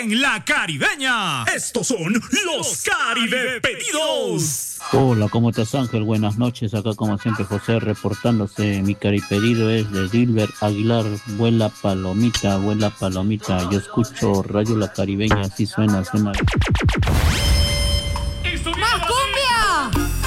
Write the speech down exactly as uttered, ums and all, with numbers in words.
en la Caribeña. Estos son los Caribe Pedidos. Hola, ¿cómo estás, Ángel? Buenas noches, acá como siempre José reportándose. Mi caripedido es de Dilbert Aguilar. Vuela palomita, vuela palomita. Yo escucho Radio La Caribeña, así suena, suena.